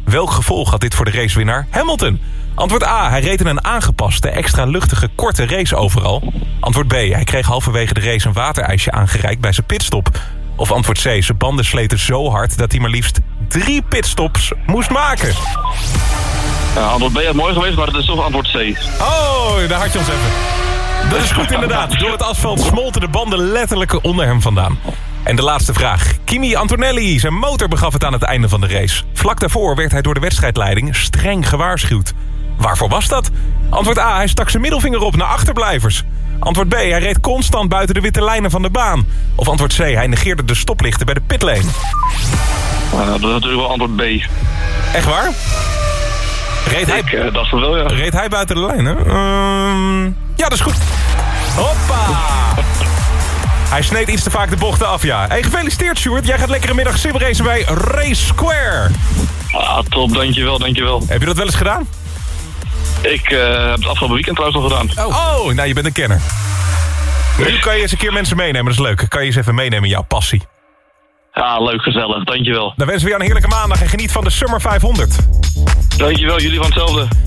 Welk gevolg had dit voor de racewinnaar Hamilton? Antwoord A. Hij reed in een aangepaste, extra luchtige, korte race overal. Antwoord B. Hij kreeg halverwege de race een waterijsje aangereikt bij zijn pitstop. Of antwoord C. Zijn banden sleten zo hard dat hij maar liefst 3 pitstops moest maken. Ja, antwoord B had mooi geweest, maar het is toch antwoord C. Oh, daar had je ons even. Dat is goed inderdaad. Door het asfalt smolten de banden letterlijk onder hem vandaan. En de laatste vraag. Kimi Antonelli, zijn motor begaf het aan het einde van de race. Vlak daarvoor werd hij door de wedstrijdleiding streng gewaarschuwd. Waarvoor was dat? Antwoord A. Hij stak zijn middelvinger op naar achterblijvers. Antwoord B. Hij reed constant buiten de witte lijnen van de baan. Of antwoord C. Hij negeerde de stoplichten bij de pitlane. Dat is natuurlijk wel antwoord B. Echt waar? Ik dacht het wel, ja. Reed hij buiten de lijnen? Ja, dat is goed. Hoppa! Hij sneed iets te vaak de bochten af, ja. Hey, gefeliciteerd, Sjoerd. Jij gaat lekkere middag simracen bij Race Square. Ah, top, dankjewel. Heb je dat wel eens gedaan? Ik heb het afgelopen weekend trouwens nog gedaan. Oh, nou, je bent een kenner. Nu kan je eens een keer mensen meenemen, dat is leuk. Kan je eens even meenemen in jouw passie. Ja, leuk, gezellig, dankjewel. Dan wensen we jou een heerlijke maandag en geniet van de Summer 500. Dankjewel, jullie van hetzelfde.